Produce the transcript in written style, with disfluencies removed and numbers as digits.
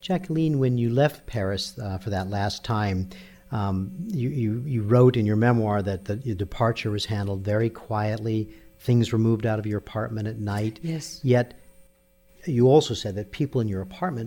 Jacqueline, when you left Paris for that last time, you wrote in your memoir that your departure was handled very quietly. Things were moved out of your apartment at night. Yes. Yet you also said that people in your apartment